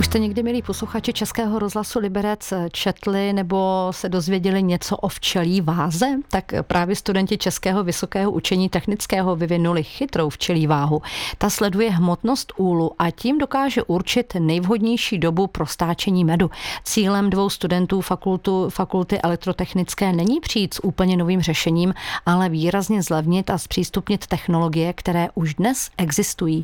jste někdy, milí posluchači Českého rozhlasu Liberec, četli nebo se dozvěděli něco o včelí váze? Tak právě studenti Českého vysokého učení technického vyvinuli chytrou včelí váhu. Ta sleduje hmotnost úlu a tím dokáže určit nejvhodnější dobu pro stáčení medu. Cílem 2 studentů fakulty elektrotechnické není přijít s úplně novým řešením, ale výrazně zlevnit a zpřístupnit technologie, které už dnes existují.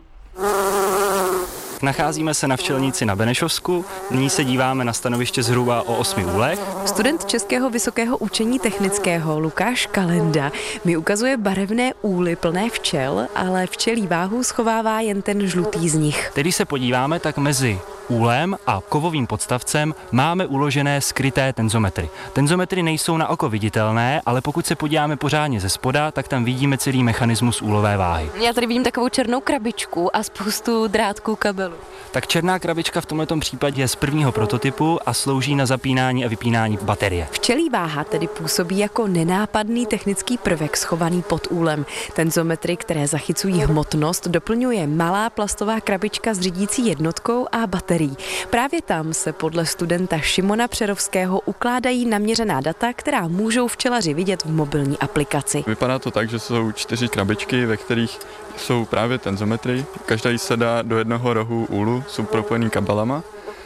Nacházíme se na včelnici na Benešovsku, nyní se díváme na stanoviště zhruba o 8 úlech. Student Českého vysokého učení technického Lukáš Kalenda mi ukazuje barevné úly plné včel, ale včelí váhu schovává jen ten žlutý z nich. Teď, když se podíváme, tak mezi úlem a kovovým podstavcem máme uložené skryté tenzometry. Tenzometry nejsou na oko viditelné, ale pokud se podíváme pořádně ze spoda, tak tam vidíme celý mechanismus úlové váhy. Já tady vidím takovou černou krabičku a spoustu drátků kabelů. Tak černá krabička v tomto případě je z prvního prototypu a slouží na zapínání a vypínání baterie. Včelí váha tedy působí jako nenápadný technický prvek schovaný pod úlem. Tenzometry, které zachycují hmotnost, doplňuje malá plastová krabička s řídící jednotkou a baterií. Právě tam se podle studenta Šimona Přerovského ukládají naměřená data, která můžou včelaři vidět v mobilní aplikaci. Vypadá to tak, že jsou 4 krabičky, ve kterých jsou právě tenzometry. Každý se dá do jednoho rohu úlu, jsou propojený kabelama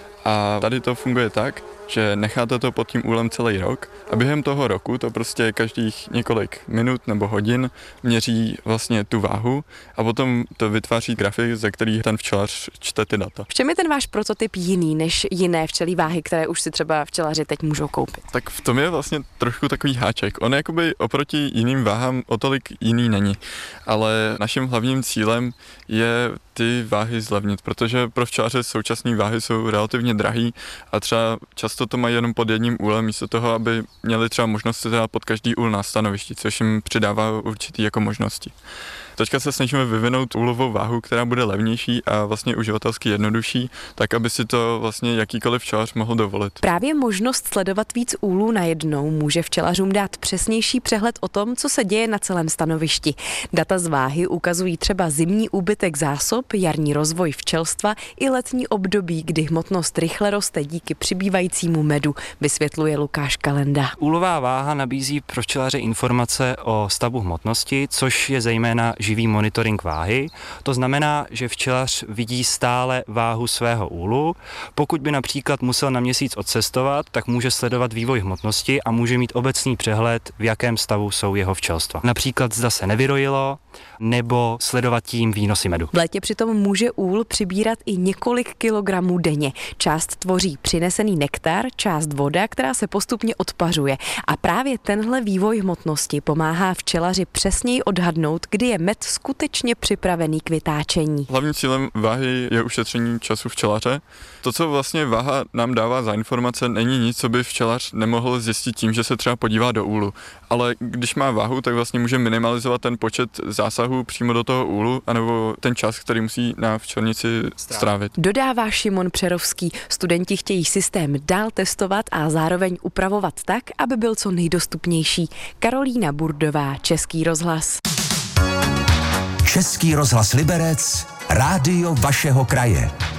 a tady to funguje tak, že necháte to pod tím úlem celý rok a během toho roku to prostě každých několik minut nebo hodin měří vlastně tu váhu a potom to vytváří grafik, ze kterých ten včelař čte ty data. V čem je ten váš prototyp jiný než jiné včelí váhy, které už si třeba včelaři teď můžou koupit? Tak v tom je vlastně trošku takový háček. On jakoby oproti jiným váhám o tolik jiný není, ale naším hlavním cílem je ty váhy zlevnit, protože pro včelaře současné váhy jsou relativně drahý a třeba často to mají jenom pod jedním úlem, místo toho, aby měli třeba možnost se dát pod každý úl na stanovišti, což jim přidává určitý jako možnosti. Teďka se snažíme vyvinout úlovou váhu, která bude levnější a vlastně uživatelsky jednodušší, tak aby si to vlastně jakýkoliv včelař mohl dovolit. Právě možnost sledovat víc úlů najednou může včelařům dát přesnější přehled o tom, co se děje na celém stanovišti. Data z váhy ukazují třeba zimní úbytek zásob, jarní rozvoj včelstva i letní období, kdy hmotnost rychle roste díky přibývajícímu medu, vysvětluje Lukáš Kalenda. Úlová váha nabízí pro včelaře informace o stavu hmotnosti, což je zejména živý monitoring váhy. To znamená, že včelař vidí stále váhu svého úlu. Pokud by například musel na měsíc odcestovat, tak může sledovat vývoj hmotnosti a může mít obecný přehled, v jakém stavu jsou jeho včelstva. Například zda se nevyrojilo, nebo sledovat tím výnosy medu. V létě přitom může úl přibírat i několik kilogramů denně. Část tvoří přinesený nektar, část voda, která se postupně odpařuje. A právě tenhle vývoj hmotnosti pomáhá včelaři přesněji odhadnout, kdy je med skutečně připravený k vytáčení. Hlavním cílem váhy je ušetření času včelaře. To, co vlastně váha nám dává za informace, není nic, co by včelař nemohl zjistit tím, že se třeba podívá do úlu. Ale když má váhu, tak vlastně může minimalizovat ten počet zásahů přímo do toho úlu, anebo ten čas, který musí na včelnici strávit. Dodává Šimon Přerovský. Studenti chtějí systém dál testovat a zároveň upravovat tak, aby byl co nejdostupnější. Karolína Burdová, Český rozhlas. Český rozhlas Liberec, rádio vašeho kraje.